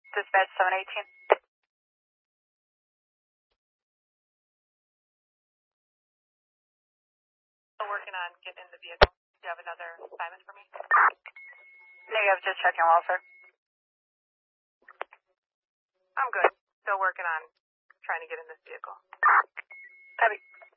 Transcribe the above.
Dispatch 718. Still working on getting in the vehicle. Do you have another assignment for me? Negative, just checking welfare. I'm good. Still working on trying to get in this vehicle. Copy.